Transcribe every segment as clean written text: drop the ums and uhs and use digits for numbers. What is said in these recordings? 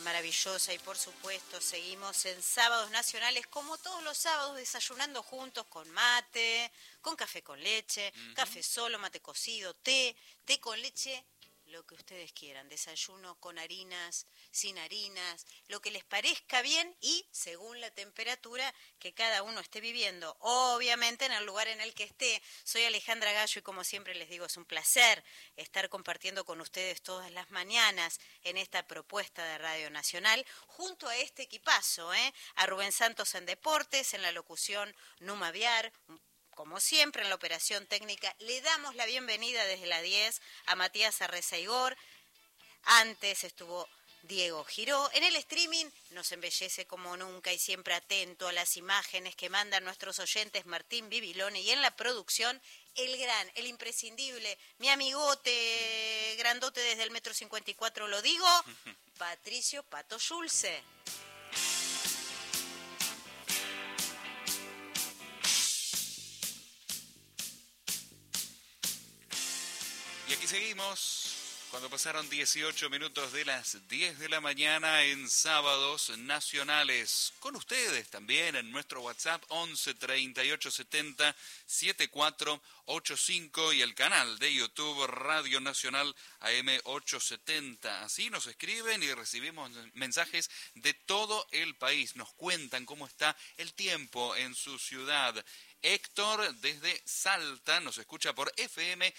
maravillosa y por supuesto seguimos en Sábados Nacionales como todos los sábados desayunando juntos con mate, con café con leche, café solo, mate cocido, té con leche, lo que ustedes quieran, desayuno con harinas, sin harinas, lo que les parezca bien y según la temperatura que cada uno esté viviendo, obviamente en el lugar en el que esté. Soy Alejandra Gallo y como siempre les digo, es un placer estar compartiendo con ustedes todas las mañanas en esta propuesta de Radio Nacional, junto a este equipazo, a Rubén Santos en Deportes, en la locución Numa Viar, como siempre en la operación técnica. Le damos la bienvenida desde la 10 a Matías Arrezaigor. Antes estuvo Diego Giró. En el streaming nos embellece como nunca y siempre atento a las imágenes que mandan nuestros oyentes Martín Bibilone. Y en la producción, el gran, el imprescindible, mi amigote grandote desde el 1,54 m, lo digo, Patricio Pato Schulze. Y aquí seguimos, cuando pasaron 18 minutos de las 10 de la mañana en Sábados Nacionales. Con ustedes también en nuestro WhatsApp 11 38 70 7485 y el canal de YouTube Radio Nacional AM 870. Así nos escriben y recibimos mensajes de todo el país. Nos cuentan cómo está el tiempo en su ciudad. Héctor desde Salta nos escucha por FM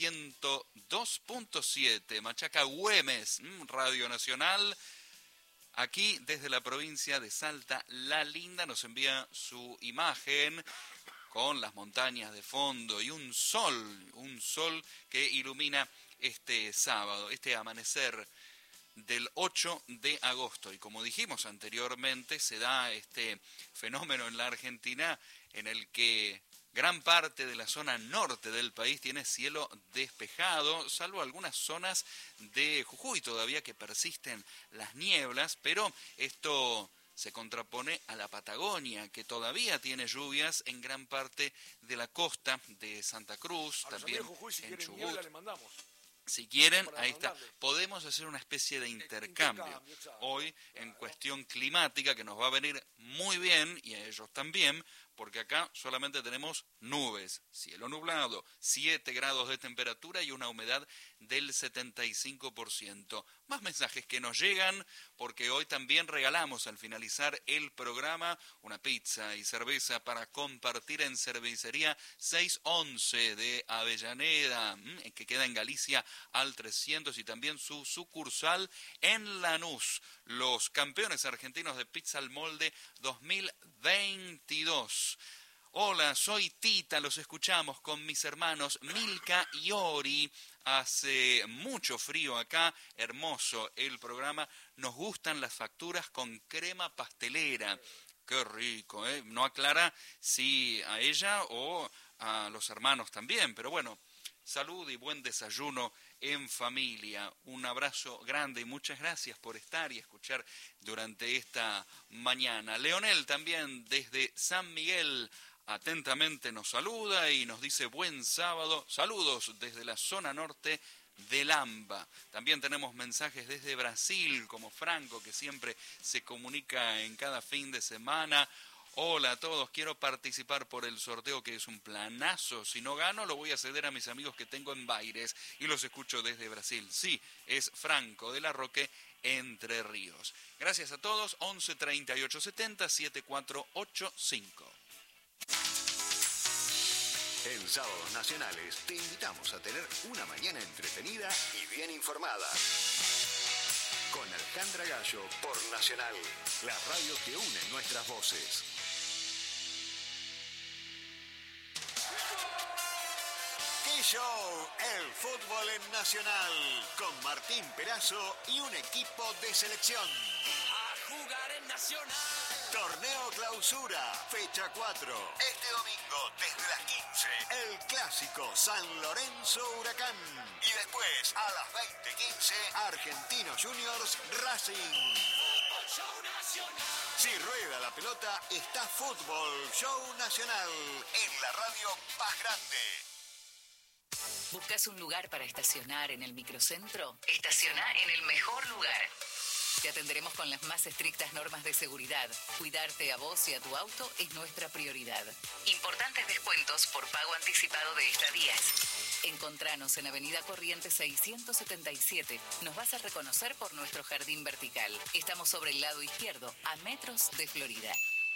102.7, Machaca Güemes, Radio Nacional. Aquí desde la provincia de Salta, La Linda nos envía su imagen con las montañas de fondo y un sol que ilumina este sábado, este amanecer del 8 de agosto. Y como dijimos anteriormente, se da este fenómeno en la Argentina en el que gran parte de la zona norte del país tiene cielo despejado, salvo algunas zonas de Jujuy todavía que persisten las nieblas, pero esto se contrapone a la Patagonia, que todavía tiene lluvias en gran parte de la costa de Santa Cruz, también Jujuy, si en Chubut. niebla, le mandamos. Si quieren, ahí está. Podemos hacer una especie de intercambio hoy en cuestión climática que nos va a venir muy bien y a ellos también, porque acá solamente tenemos nubes, cielo nublado, 7 grados de temperatura y una humedad del 75%. Más mensajes que nos llegan, porque hoy también regalamos al finalizar el programa una pizza y cerveza para compartir en Cervecería 611 de Avellaneda, que queda en Galicia al 300, y también su sucursal en Lanús. Los campeones argentinos de Pizza al Molde 2022. Hola, soy Tita, los escuchamos con mis hermanos Milka y Ori. Hace mucho frío acá, hermoso el programa. Nos gustan las facturas con crema pastelera. Qué rico, ¿eh? No aclara si a ella o a los hermanos también, pero bueno, salud y buen desayuno en familia. Un abrazo grande y muchas gracias por estar y escuchar durante esta mañana. Leonel también desde San Miguel atentamente nos saluda y nos dice buen sábado. Saludos desde la zona norte de Lamba. También tenemos mensajes desde Brasil, como Franco, que siempre se comunica en cada fin de semana. Hola a todos, quiero participar por el sorteo, que es un planazo. Si no gano, lo voy a ceder a mis amigos que tengo en Baires y los escucho desde Brasil. Sí, es Franco de la Roque, Entre Ríos. Gracias a todos, 11 38 70 7485. En Sábados Nacionales te invitamos a tener una mañana entretenida y bien informada. Con Alejandra Gallo por Nacional, la radio que une nuestras voces. ¡Qué show! El fútbol en Nacional, con Martín Perazo y un equipo de selección. A jugar en Nacional. Torneo Clausura, fecha 4. Este domingo, desde las 15, el clásico San Lorenzo Huracán. Y después, a las 20:15, Argentinos Juniors Racing. Show Nacional. Si rueda la pelota, está Fútbol Show Nacional en la radio más grande. ¿Buscas un lugar para estacionar en el microcentro? Estaciona en el mejor lugar. Te atenderemos con las más estrictas normas de seguridad. Cuidarte a vos y a tu auto es nuestra prioridad. Importantes descuentos por pago anticipado de estadías. Encontranos en Avenida Corrientes 677. Nos vas a reconocer por nuestro jardín vertical. Estamos sobre el lado izquierdo, a metros de Florida.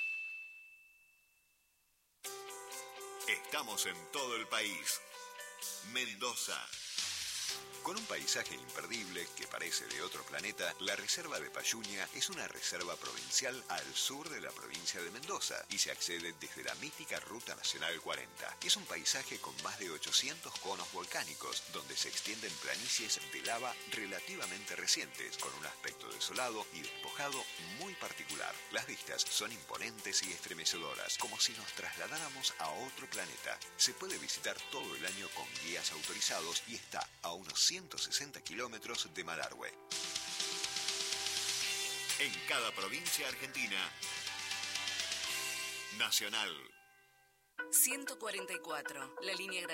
Estamos en todo el país. Mendoza. Con un paisaje imperdible que parece de otro planeta, la Reserva de Payuña es una reserva provincial al sur de la provincia de Mendoza y se accede desde la mítica Ruta Nacional 40. Es un paisaje con más de 800 conos volcánicos, donde se extienden planicies de lava relativamente recientes, con un aspecto desolado y despojado muy particular. Las vistas son imponentes y estremecedoras, como si nos trasladáramos a otro planeta. Se puede visitar todo el año con guías autorizados y está a unos 160 kilómetros de Malargüe. En cada provincia argentina, Nacional. 144, la línea